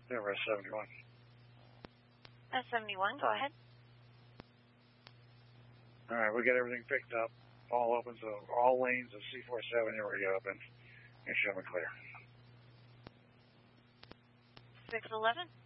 Denver S71. S71, go ahead. All right, we got everything picked up, all open, so all lanes of C47 are already open. Make sure I'm clear. 611.